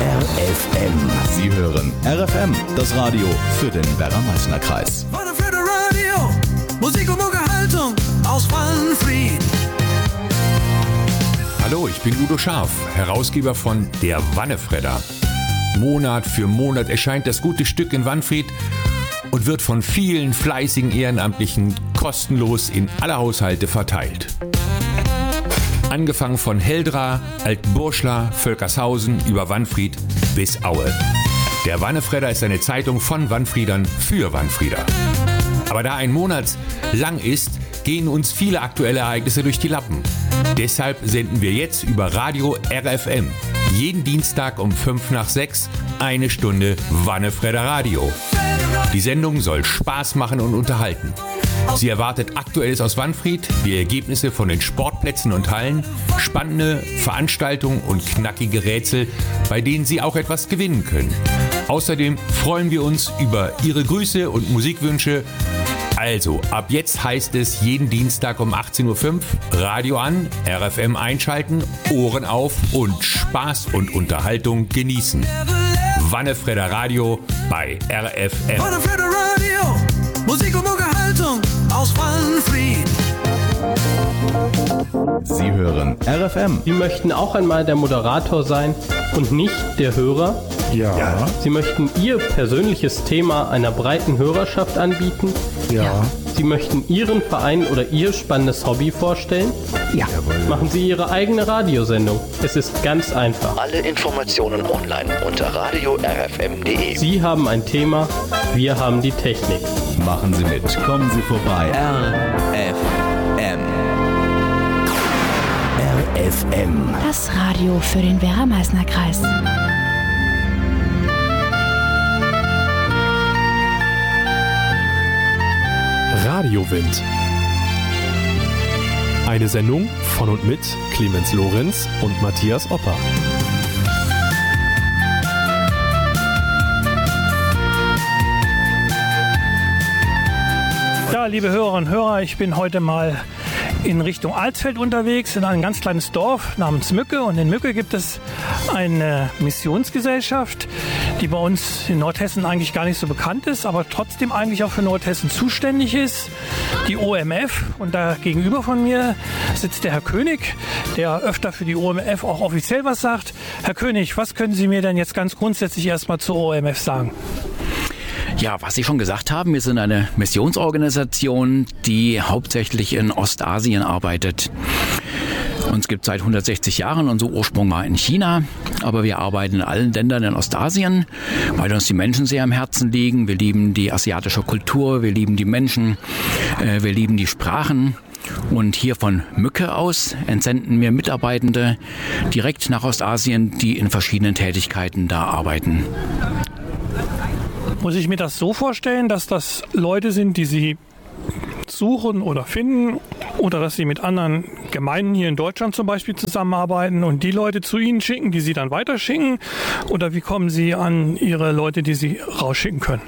RFM. Sie hören RFM, das Radio für den Werra-Meißner Kreis. Wannefredder Radio, Musik und Unterhaltung aus Wannfried. Hallo, ich bin Udo Scharf, Herausgeber von Der Wannefredder. Monat für Monat erscheint das gute Stück in Wannfried und wird von vielen fleißigen Ehrenamtlichen kostenlos in alle Haushalte verteilt. Angefangen von Heldra, Altburschla, Völkershausen über Wannfried bis Aue. Der Wannefredder ist eine Zeitung von Wannfriedern für Wannfrieder. Aber da ein Monat lang ist, gehen uns viele aktuelle Ereignisse durch die Lappen. Deshalb senden wir jetzt über Radio RFM jeden Dienstag um 5:05 eine Stunde Wannefredder Radio. Die Sendung soll Spaß machen und unterhalten. Sie erwartet Aktuelles aus Wannfried, die Ergebnisse von den Sportplätzen und Hallen, spannende Veranstaltungen und knackige Rätsel, bei denen Sie auch etwas gewinnen können. Außerdem freuen wir uns über Ihre Grüße und Musikwünsche. Also, ab jetzt heißt es jeden Dienstag um 18:05 Uhr Radio an, RFM einschalten, Ohren auf und Spaß und Unterhaltung genießen. Wannefredder Radio bei RFM. Wannefredder Radio, Musik und Unterhaltung aus Wannfried. Sie hören RFM. Sie möchten auch einmal der Moderator sein und nicht der Hörer? Ja. Sie möchten Ihr persönliches Thema einer breiten Hörerschaft anbieten? Ja. Sie möchten Ihren Verein oder Ihr spannendes Hobby vorstellen? Ja. Machen Sie Ihre eigene Radiosendung. Es ist ganz einfach. Alle Informationen online unter radio-rfm.de. Sie haben ein Thema, wir haben die Technik. Machen Sie mit, kommen Sie vorbei. RFM. RFM. Das Radio für den Werra-Meißner Kreis. Radiowind. Eine Sendung von und mit Clemens Lorenz und Matthias Opper. Ja, liebe Hörerinnen und Hörer, ich bin heute mal in Richtung Alsfeld unterwegs, in ein ganz kleines Dorf namens Mücke. Und in Mücke gibt es eine Missionsgesellschaft, die bei uns in Nordhessen eigentlich gar nicht so bekannt ist, aber trotzdem eigentlich auch für Nordhessen zuständig ist, die OMF. Und da gegenüber von mir sitzt der Herr König, der öfter für die OMF auch offiziell was sagt. Herr König, was können Sie mir denn jetzt ganz grundsätzlich erstmal zur OMF sagen? Ja, was Sie schon gesagt haben, wir sind eine Missionsorganisation, die hauptsächlich in Ostasien arbeitet. Uns gibt es seit 160 Jahren, unser Ursprung war in China, aber wir arbeiten in allen Ländern in Ostasien, weil uns die Menschen sehr am Herzen liegen. Wir lieben die asiatische Kultur, wir lieben die Menschen, wir lieben die Sprachen. Und hier von Mücke aus entsenden wir Mitarbeitende direkt nach Ostasien, die in verschiedenen Tätigkeiten da arbeiten. Muss ich mir das so vorstellen, dass das Leute sind, die Sie suchen oder finden, oder dass Sie mit anderen Gemeinden hier in Deutschland zum Beispiel zusammenarbeiten und die Leute zu Ihnen schicken, die Sie dann weiterschicken? Oder wie kommen Sie an Ihre Leute, die Sie rausschicken können?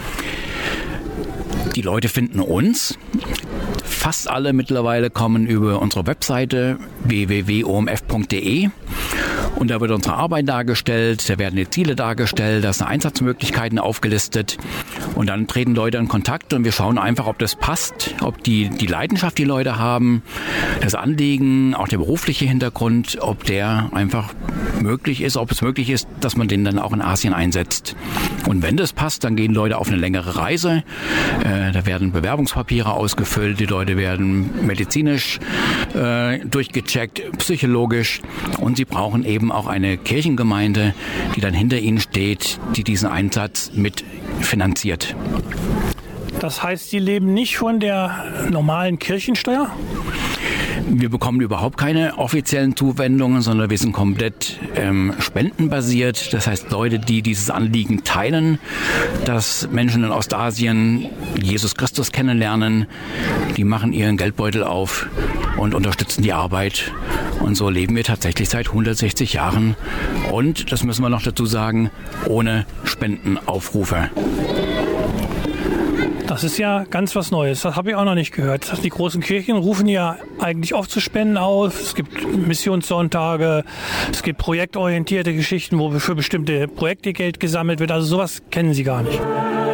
Die Leute finden uns. Fast alle mittlerweile kommen über unsere Webseite www.omf.de. Und da wird unsere Arbeit dargestellt, da werden die Ziele dargestellt, da sind Einsatzmöglichkeiten aufgelistet. Und dann treten Leute in Kontakt und wir schauen einfach, ob das passt, ob die Leidenschaft, die Leute haben, das Anliegen, auch der berufliche Hintergrund, ob der einfach möglich ist, ob es möglich ist, dass man den dann auch in Asien einsetzt. Und wenn das passt, dann gehen Leute auf eine längere Reise. Da werden Bewerbungspapiere ausgefüllt, die Leute werden medizinisch durchgecheckt, psychologisch. Und sie brauchen eben auch eine Kirchengemeinde, die dann hinter ihnen steht, die diesen Einsatz mit finanziert. Das heißt, Sie leben nicht von der normalen Kirchensteuer? Wir bekommen überhaupt keine offiziellen Zuwendungen, sondern wir sind komplett spendenbasiert. Das heißt, Leute, die dieses Anliegen teilen, dass Menschen in Ostasien Jesus Christus kennenlernen, die machen ihren Geldbeutel auf und unterstützen die Arbeit. Und so leben wir tatsächlich seit 160 Jahren. Und, das müssen wir noch dazu sagen, ohne Spendenaufrufe. Das ist ja ganz was Neues. Das habe ich auch noch nicht gehört. Die großen Kirchen rufen ja eigentlich oft zu Spenden auf. Es gibt Missionssonntage, es gibt projektorientierte Geschichten, wo für bestimmte Projekte Geld gesammelt wird. Also sowas kennen Sie gar nicht.